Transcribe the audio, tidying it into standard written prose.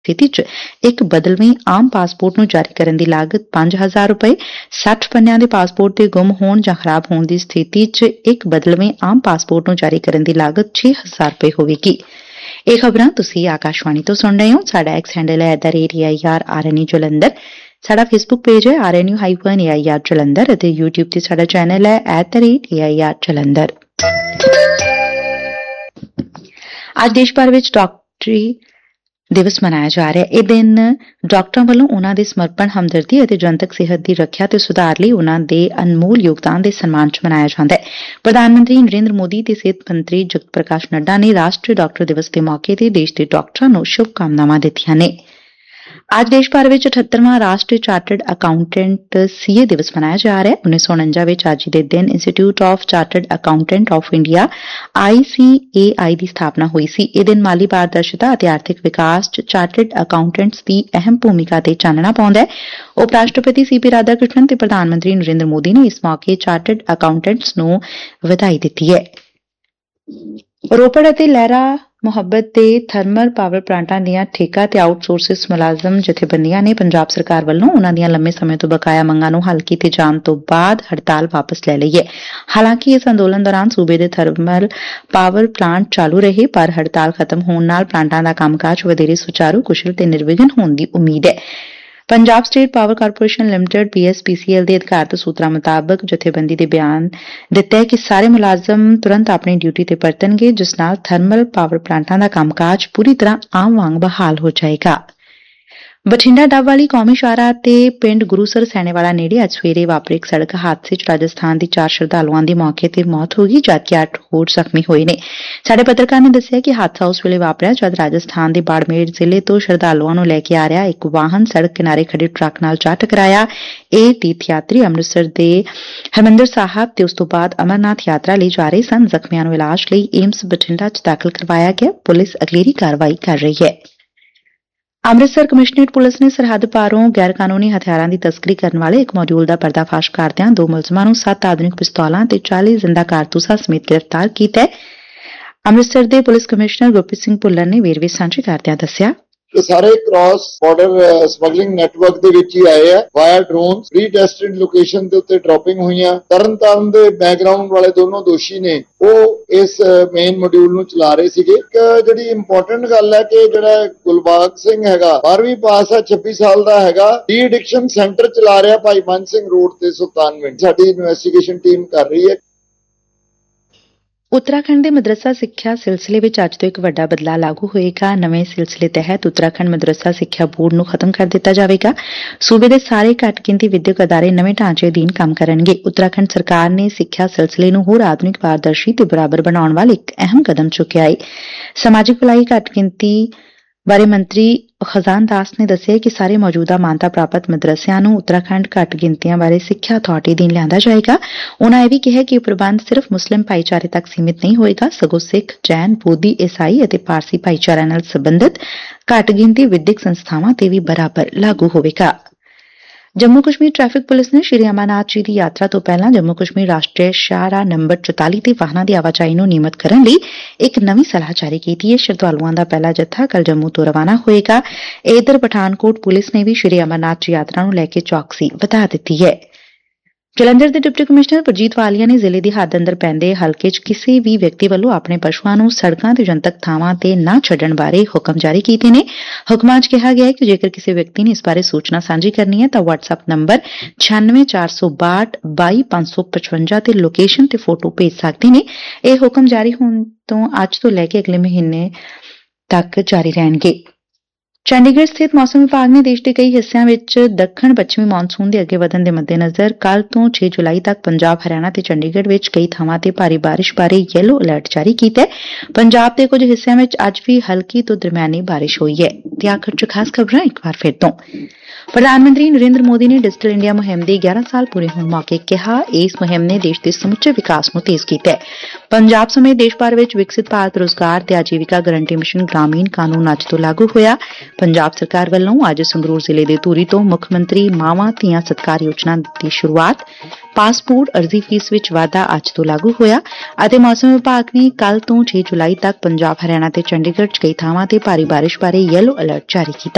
ਸਥਿਤੀ 'ਚ ਇੱਕ ਬਦਲਵੇਂ ਆਮ ਪਾਸਪੋਰਟ ਨੂੰ ਜਾਰੀ ਕਰਨ ਦੀ ਲਾਗਤ ₹5,000, 60 ਪੰਨਿਆਂ ਦੇ ਪਾਸਪੋਰਟ ਦੇ ਗੁੰਮ ਹੋਣ ਜਾਂ ਖਰਾਬ ਹੋਣ ਦੀ ਸਥਿਤੀ 'ਚ ਇੱਕ ਬਦਲਵੇਂ ਆਮ ਪਾਸਪੋਰਟ ਨੂੰ ਜਾਰੀ ਕਰਨ ਦੀ ਲਾਗਤ ₹6,000 ਹੋਵੇਗੀ। ਇਹ ਖਬਰਾਂ ਤੁਸੀਂ ਆਕਾਸ਼ਵਾਣੀ ਤੋਂ ਸੁਣ ਰਹੇ ਹੋ। ਸਾਡਾ ਐਕਸ ਹੈਂਡਲ ਹੈ @AIRRNU ਜਲੰਧਰ। ਸਾਡਾ ਫੇਸਬੁੱਕ ਪੇਜ ਹੈ RNU-AIR ਜਲੰਧਰ ਅਤੇ YouTube ਤੇ ਸਾਡਾ ਚੈਨਲ ਹੈ @AIR ਜਲੰਧਰ। ਅੱਜ ਦੇਸ਼ ਭਰ ਵਿੱਚ ਡਾਕਟਰੀ ਦਿਵਸ ਮਨਾਇਆ ਜਾ ਰਿਹਾ ਹੈ। ਇਹ ਦਿਨ ਡਾਕਟਰਾਂ ਵੱਲੋਂ ਉਨ੍ਹਾਂ ਦੇ ਸਮਰਪਣ, ਹਮਦਰਦੀ ਅਤੇ ਜਨਤਕ ਸਿਹਤ ਦੀ ਰੱਖਿਆ ਤੇ ਸੁਧਾਰ ਲਈ ਉਨ੍ਹਾਂ ਦੇ ਅਨਮੋਲ ਯੋਗਦਾਨ ਦੇ ਸਨਮਾਨ 'ਚ ਮਨਾਇਆ ਜਾਂਦਾ ਹੈ। ਪ੍ਰਧਾਨ ਮੰਤਰੀ ਨਰਿੰਦਰ ਮੋਦੀ ਤੇ ਸਿਹਤ ਮੰਤਰੀ ਜਗਤ ਪ੍ਰਕਾਸ਼ ਨੱਡਾ ਨੇ ਰਾਸ਼ਟਰੀ ਡਾਕਟਰ ਦਿਵਸ ਦੇ ਮੌਕੇ ਤੇ ਦੇਸ਼ ਦੇ ਡਾਕਟਰਾਂ ਨੂੰ ਸ਼ੁਭਕਾਮਨਾਵਾਂ ਦਿੱਤੀਆਂ ਨੇ। ਅੱਜ ਦੇਸ਼ ਭਰ ਵਿੱਚ 78ਵਾਂ ਰਾਸ਼ਟਰੀ ਚਾਰਟਰਡ ਅਕਾਊਂਟੈਂਟ CA ਦਿਵਸ ਮਨਾਇਆ ਜਾ ਰਿਹਾ ਹੈ। 1949 ਵਿੱਚ ਅੱਜ ਦੇ ਦਿਨ institute of chartered accountant of India ICAI ਦੀ ਸਥਾਪਨਾ ਹੋਈ ਸੀ। ਇਹ ਦਿਨ ਮਾਲੀ ਪਾਰਦਰਸ਼ਤਾ ਅਤੇ ਆਰਥਿਕ ਵਿਕਾਸ 'ਚ ਚਾਰਟਰਡ ਅਕਾਊਂਟੈਂਟਸ ਦੀ ਅਹਿਮ ਭੂਮਿਕਾ ਤੇ ਚਾਨਣਾ ਪਾਉਂਦਾ ਹੈ। ਉਪ ਰਾਸ਼ਟਰਪਤੀ CP ਰਾਧਾਕ੍ਰਿਸ਼ਨਨ ਤੇ ਪ੍ਰਧਾਨ ਮੰਤਰੀ ਨਰਿੰਦਰ ਮੋਦੀ ਨੇ ਇਸ ਮੌਕੇ ਚਾਰਟਰਡ ਅਕਾਊਂਟੈਂਟਸ ਨੂੰ ਵਧਾਈ ਦਿੱਤੀ ਹੈ। ਰੋਪੜ ਅਤੇ ਲਹਿਰਾ ਮੁਹੱਬਤ ਦੇ ਥਰਮਲ ਪਾਵਰ ਪਲਾਂਟਾਂ ਦੀਆਂ ਠੇਕਾ ਤੇ ਆਊਟਸੋਰਸਿਸ ਮੁਲਾਜ਼ਮ ਜਥੇਬੰਦੀਆਂ ਨੇ ਪੰਜਾਬ ਸਰਕਾਰ ਵੱਲੋਂ ਉਨ੍ਹਾਂ ਦੀਆਂ ਲੰਮੇ ਸਮੇਂ ਤੋਂ ਬਕਾਇਆ ਮੰਗਾਂ ਨੂੰ ਹੱਲ ਕੀਤੇ ਜਾਣ ਤੋਂ ਬਾਅਦ ਹੜਤਾਲ ਵਾਪਸ ਲੈ ਲਈ ਹੈ। ਹਾਲਾਂਕਿ ਇਸ ਅੰਦੋਲਨ ਦੌਰਾਨ ਸੂਬੇ ਦੇ ਥਰਮਲ ਪਾਵਰ ਪਲਾਂਟ ਚਾਲੂ ਰਹੇ, ਪਰ ਹੜਤਾਲ ਖਤਮ ਹੋਣ ਨਾਲ ਪਲਾਂਟਾਂ ਦਾ ਕੰਮਕਾਜ ਵਧੇਰੇ ਸੁਚਾਰੂ, ਕੁਸ਼ਲ ਤੇ ਨਿਰਵਿਘਨ ਹੋਣ ਦੀ ਉਮੀਦ ਹੈ। Punjab state power corporation limited PSPCL ਦੇ ਅਧਿਕਾਰਤ ਸੂਤਰਾਂ ਮੁਤਾਬਕ ਜਥੇਬੰਦੀ ਦੇ ਬਿਆਨ ਦਿੱਤਾ ਹੈ ਕਿ ਸਾਰੇ ਮੁਲਾਜ਼ਮ ਤੁਰੰਤ ਆਪਣੀ ਡਿਊਟੀ ਤੇ ਪਰਤਣਗੇ, ਜਿਸ ਨਾਲ ਥਰਮਲ ਪਾਵਰ ਪਲਾਂਟਾਂ ਦਾ ਕੰਮਕਾਜ ਪੂਰੀ ਤਰ੍ਹਾਂ ਆਮ ਵਾਂਗ ਬਹਾਲ ਹੋ ਜਾਏਗਾ। ਬਠਿੰਡਾ ਡੱਬ ਵਾਲੀ ਕੌਮੀ ਸ਼ਾਹਰਾਹ ਤੇ ਪਿੰਡ ਗੁਰੂਸਰ ਸੈਣੇਵਾਲਾ ਨੇੜੇ ਅੱਜ ਸਵੇਰੇ ਵਾਪਰੇ ਇੱਕ ਸੜਕ ਹਾਦਸੇ 'ਚ ਰਾਜਸਥਾਨ ਦੀ 4 ਸ਼ਰਧਾਲੂਆਂ ਦੀ ਮੌਕੇ ਤੇ ਮੌਤ ਹੋ ਗਈ, ਜਦਕਿ 8 ਹੋਰ ਜ਼ਖਮੀ ਹੋਏ ਨੇ। ਸਾਡੇ ਪੱਤਰਕਾਰ ਨੇ ਦੱਸਿਆ ਕਿ ਹਾਦਸਾ ਉਸ ਵੇਲੇ ਵਾਪਰਿਆ ਜਦ ਰਾਜਸਥਾਨ ਦੇ ਬਾੜਮੇਰ ਜ਼ਿਲ੍ਹੇ ਤੋਂ ਸ਼ਰਧਾਲੂਆਂ ਨੂੰ ਲੈ ਕੇ ਆ ਰਿਹਾ ਇੱਕ ਵਾਹਨ ਸੜਕ ਕਿਨਾਰੇ ਖੜੇ ਟਰੱਕ ਨਾਲ ਜਾ ਟਕਰਾਇਆ। ਇਹ ਤੀਰਥ ਯਾਤਰੀ ਅੰਮ੍ਰਿਤਸਰ ਦੇ ਹਰਿਮੰਦਰ ਸਾਹਿਬ ਤੇ ਉਸ ਤੋਂ ਬਾਅਦ ਅਮਰਨਾਥ ਯਾਤਰਾ ਲਈ ਜਾ ਰਹੇ ਸਨ। ਜ਼ਖਮੀਆਂ ਨੂੰ ਇਲਾਜ ਲਈ ਏਮਸ ਬਠਿੰਡਾ 'ਚ ਦਾਖਲ ਕਰਵਾਇਆ ਗਿਆ। ਪੁਲਿਸ ਅਗਲੇਰੀ ਕਾਰਵਾਈ ਕਰ ਰਹੀ ਹੈ। ਅੰਮ੍ਰਿਤਸਰ ਕਮਿਸ਼ਨਰੇਟ ਪੁਲਿਸ ਨੇ ਸਰਹੱਦ ਪਾਰੋਂ ਗੈਰ ਕਾਨੂੰਨੀ ਹਥਿਆਰਾਂ ਦੀ ਤਸਕਰੀ ਕਰਨ ਵਾਲੇ ਇੱਕ ਮੋਡਿਊਲ ਦਾ ਪਰਦਾਫਾਸ਼ ਕਰਦਿਆਂ 2 ਮੁਲਜ਼ਮਾਂ ਨੂੰ 7 ਆਧੁਨਿਕ ਪਿਸਤੌਲਾਂ ਤੇ 40 ਜ਼ਿੰਦਾ ਕਾਰਤੂਸਾਂ ਸਮੇਤ ਗ੍ਰਿਫਤਾਰ ਕੀਤਾ ਹੈ। ਅੰਮ੍ਰਿਤਸਰ ਦੇ ਪੁਲਿਸ ਕਮਿਸ਼ਨਰ ਗੁਰਪ੍ਰੀਤ ਸਿੰਘ ਭੁੱਲਰ ਨੇ ਵੇਰਵੇ ਸਾਂਝੇ ਕਰਦਿਆਂ ਦੱਸਿਆ ਇਹ ਸਾਰੇ ਕ੍ਰਾਸ ਬਾਰਡਰ ਸਮਗਲਿੰਗ ਨੈਟਵਰਕ ਦੇ ਵਿੱਚ ਹੀ ਆਏ ਆ। Via drone pre tested location ਦੇ ਉੱਤੇ ਡ੍ਰੌਪਿੰਗ ਹੋਈਆਂ। ਤਰਨਤਾਰਨ ਦੇ ਬੈਕਗ੍ਰਾਉਂਡ ਵਾਲੇ ਦੋਨੋਂ ਦੋਸ਼ੀ ਨੇ ਉਹ ਇਸ ਮੇਨ ਮੋਡਿਊਲ ਨੂੰ ਚਲਾ ਰਹੇ ਸੀਗੇ। ਇੱਕ ਜਿਹੜੀ ਇੰਪੋਰਟੈਂਟ ਗੱਲ ਹੈ ਕਿ ਜਿਹੜਾ ਗੁਲਬਾਗ ਸਿੰਘ ਹੈਗਾ 12ਵੀਂ ਪਾਸ ਹੈ, 26 ਸਾਲ ਦਾ ਹੈਗਾ, ਡੀ ਐਡਿਕਸ਼ਨ ਸੈਂਟਰ ਚਲਾ ਰਿਹਾ ਭਾਈ ਮਨ ਸਿੰਘ ਰੋਡ ਤੇ ਸੁਲਤਾਨਵਿੰਡ। ਸਾਡੀ ਇਨਵੈਸਟੀਗੇਸ਼ਨ ਟੀਮ ਕਰ ਰਹੀ ਹੈ। ਉੱਤਰਾਖੰਡ ਦੇ ਮਦਰਸਾ ਸਿੱਖਿਆ ਸਿਲਸਿਲੇ ਵਿੱਚ ਅੱਜ ਤੋਂ ਇੱਕ ਵੱਡਾ ਬਦਲਾਅ ਲਾਗੂ ਹੋਏਗਾ। ਨਵੇਂ ਸਿਲਸਿਲੇ ਤਹਿਤ ਉੱਤਰਾਖੰਡ ਮਦਰਸਾ ਸਿੱਖਿਆ ਬੋਰਡ ਨੂੰ ਖਤਮ ਕਰ ਦਿੱਤਾ ਜਾਵੇਗਾ। ਸੂਬੇ ਦੇ ਸਾਰੇ ਘੱਟ ਗਿਣਤੀ ਵਿਦਿਅਕ ਅਦਾਰੇ ਨਵੇਂ ਢਾਂਚੇ ਅਧੀਨ ਕੰਮ ਕਰਨਗੇ। ਉੱਤਰਾਖੰਡ ਸਰਕਾਰ ਨੇ ਸਿੱਖਿਆ ਸਿਲਸਿਲੇ ਨੂੰ ਹੋਰ ਆਧੁਨਿਕ, ਪਾਰਦਰਸ਼ੀ ਤੇ ਬਰਾਬਰ ਬਣਾਉਣ ਵੱਲ ਇੱਕ ਅਹਿਮ ਕਦਮ ਚੁੱਕਿਆ ਹੈ। ਸਮਾਜਿਕ ਭਲਾਈ ਘੱਟ ਗਿਣਤੀ ਬਾਰੇ ਮੰਤਰੀ ਖਜ਼ਾਨ ਦਾਸ ਨੇ ਦੱਸਿਆ ਕਿ ਸਾਰੇ ਮੌਜੂਦਾ ਮਾਨਤਾ ਪ੍ਰਾਪਤ ਮਦਰਸਿਆਂ ਨੂੰ ਉੱਤਰਾਖੰਡ ਘੱਟ ਗਿਣਤੀਆਂ ਬਾਰੇ ਸਿੱਖਿਆ ਅਥਾਰਟੀ ਅਧੀਨ ਲਿਆਂਦਾ ਜਾਏਗਾ। ਉਨ੍ਹਾਂ ਇਹ ਵੀ ਕਿਹਾ ਕਿ ਇਹ ਪ੍ਰਬੰਧ ਸਿਰਫ ਮੁਸਲਿਮ ਭਾਈਚਾਰੇ ਤੱਕ ਸੀਮਿਤ ਨਹੀਂ ਹੋਏਗਾ, ਸਗੋਂ ਸਿੱਖ, ਜੈਨ, ਬੋਧੀ, ਈਸਾਈ ਅਤੇ ਪਾਰਸੀ ਭਾਈਚਾਰਿਆਂ ਨਾਲ ਸੰਬੰਧਿਤ ਘੱਟ ਗਿਣਤੀ ਵਿਦਿਅਕ ਸੰਸਥਾਵਾਂ ਤੇ ਵੀ ਬਰਾਬਰ ਲਾਗੂ ਹੋਵੇਗਾ। ਜੰਮੂ ਕਸ਼ਮੀਰ ਟ੍ਰੈਫਿਕ ਪੁਲਿਸ ਨੇ ਸ਼੍ਰੀ ਅਮਰਨਾਥ ਜੀ ਦੀ ਯਾਤਰਾ ਤੋਂ ਪਹਿਲਾਂ ਜੰਮੂ ਕਸ਼ਮੀਰ ਰਾਸ਼ਟਰੀ ਸ਼ਾਹਰਾਹ ਨੰਬਰ 44 ਤੇ ਵਾਹਨਾਂ ਦੀ ਆਵਾਜਾਈ ਨੂੰ ਨਿਯਮਿਤ ਕਰਨ ਲਈ ਇੱਕ ਨਵੀਂ ਸਲਾਹ ਜਾਰੀ ਕੀਤੀ ਹੈ। ਸ਼ਰਧਾਲੂਆਂ ਦਾ ਪਹਿਲਾ ਜੱਥਾ ਕੱਲ੍ਹ ਜੰਮੂ ਤੋਂ ਰਵਾਨਾ ਹੋਏਗਾ। ਇਧਰ ਪਠਾਨਕੋਟ ਪੁਲਿਸ ਨੇ ਵੀ ਸ਼੍ਰੀ ਅਮਰਨਾਥ ਜੀ ਯਾਤਰਾ ਨੂੰ ਲੈ ਕੇ ਚੌਕਸੀ ਵਧਾ ਦਿੱਤੀ ਹੈ। ਜਲੰਧਰ ਦੇ ਡਿਪਟੀ ਕਮਿਸ਼ਨਰ ਪ੍ਰਜੀਤ ਵਾਲੀਆ ਨੇ ਜ਼ਿਲ੍ਹੇ ਦੀ ਹੱਦ ਅੰਦਰ ਪੈਂਦੇ ਹਲਕੇ 'ਚ ਕਿਸੇ ਵੀ ਵਿਅਕਤੀ ਵੱਲੋਂ ਆਪਣੇ ਪਸ਼ੂਆਂ ਨੂੰ ਸੜਕਾਂ ਤੇ ਜਨਤਕ ਥਾਵਾਂ ਤੇ ਨਾ ਛੱਡਣ ਬਾਰੇ ਹੁਕਮ ਜਾਰੀ ਕੀਤੇ ਨੇ। ਹੁਕਮਾਂ 'ਚ ਕਿਹਾ ਗਿਆ ਹੈ ਕਿ ਜੇਕਰ ਕਿਸੇ ਵਿਅਕਤੀ ਨੇ ਇਸ ਬਾਰੇ ਸੂਚਨਾ ਸਾਂਝੀ ਕਰਨੀ ਹੈ ਤਾਂ WhatsApp ਨੰਬਰ 964662 22555 ਤੇ ਲੋਕੇਸ਼ਨ ਤੇ ਫੋਟੋ ਭੇਜ ਸਕਦੇ ਨੇ। ਇਹ ਹੁਕਮ ਜਾਰੀ ਹੋਣ ਤੋਂ ਅੱਜ ਤੋਂ ਲੈ ਕੇ ਅਗਲੇ ਮਹੀਨੇ ਤੱਕ ਜਾਰੀ ਰਹਿਣਗੇ। ਚੰਡੀਗੜ੍ਹ ਸਥਿਤ ਮੌਸਮ ਵਿਭਾਗ ਨੇ ਦੇਸ਼ ਦੇ ਕਈ ਹਿੱਸਿਆਂ ਵਿੱਚ ਦੱਖਣ ਪੱਛਮੀ ਮੌਨਸੂਨ ਦੇ ਅੱਗੇ ਵਧਣ ਦੇ ਮੱਦੇਨਜ਼ਰ ਕੱਲ੍ਹ ਤੋਂ 6 ਜੁਲਾਈ ਤੱਕ ਪੰਜਾਬ, ਹਰਿਆਣਾ ਤੇ ਚੰਡੀਗੜ੍ਹ ਵਿੱਚ ਕਈ ਥਾਵਾਂ ਤੇ ਭਾਰੀ ਬਾਰਿਸ਼ ਬਾਰੇ ਯੈਲੋ ਅਲਰਟ ਜਾਰੀ ਕੀਤਾ ਹੈ। ਪੰਜਾਬ ਦੇ ਕੁਝ ਹਿੱਸਿਆਂ ਵਿੱਚ ਅੱਜ ਵੀ ਹਲਕੀ ਤੋਂ ਦਰਮਿਆਨੀ ਬਾਰਿਸ਼ ਹੋਈ ਹੈ। ਤੇ ਆਖਰ 'ਚ ਖਾਸ ਖਬਰਾਂ ਇੱਕ ਵਾਰ ਫਿਰ ਤੋਂ। ਪ੍ਰਧਾਨ ਮੰਤਰੀ ਨਰਿੰਦਰ ਮੋਦੀ ਨੇ ਡਿਜੀਟਲ ਇੰਡੀਆ ਮੁਹਿੰਮ ਦੇ 11 ਸਾਲ ਪੂਰੇ ਹੋਣ ਮੌਕੇ ਕਿਹਾ, ਇਸ ਮੁਹਿੰਮ ਨੇ ਦੇਸ਼ ਦੇ ਸਮੁੱਚੇ ਵਿਕਾਸ ਨੂੰ ਤੇਜ਼ ਕੀਤਾ ਹੈ। ਪੰਜਾਬ ਸਮੇਤ ਦੇਸ਼ ਭਰ ਵਿੱਚ ਵਿਕਸਿਤ ਭਾਰਤ ਰੋਜ਼ਗਾਰ ਤੇ ਆਜੀਵਿਕਾ ਗਰੰਟੀ ਮਿਸ਼ਨ ਗ੍ਰਾਮੀਣ ਕਾਨੂੰਨ ਅੱਜ ਤੋਂ ਲਾਗੂ ਹੋਇਆ। ਪੰਜਾਬ ਸਰਕਾਰ ਵੱਲੋਂ ਅੱਜ ਸੰਗਰੂਰ ਜ਼ਿਲ੍ਹੇ ਦੇ ਧੂਰੀ ਤੋਂ ਮੁੱਖ ਮੰਤਰੀ ਮਾਵਾਂ ਧੀਆਂ ਸਤਿਕਾਰ ਯੋਜਨਾ ਦੀ ਸ਼ੁਰੂਆਤ। ਪਾਸਪੋਰਟ ਅਰਜ਼ੀ ਫੀਸ ਵਿੱਚ ਵਾਧਾ ਅੱਜ ਤੋਂ ਲਾਗੂ ਹੋਇਆ ਅਤੇ ਮੌਸਮ ਵਿਭਾਗ ਨੇ ਕੱਲ੍ਹ ਤੋਂ 6 ਜੁਲਾਈ ਤੱਕ ਪੰਜਾਬ, ਹਰਿਆਣਾ ਤੇ ਚੰਡੀਗੜ੍ਹ 'ਚ ਕਈ ਥਾਵਾਂ ਤੇ ਭਾਰੀ ਬਾਰਿਸ਼ ਬਾਰੇ ਯੈਲੋ ਅਲਰਟ ਜਾਰੀ ਕੀਤਾ।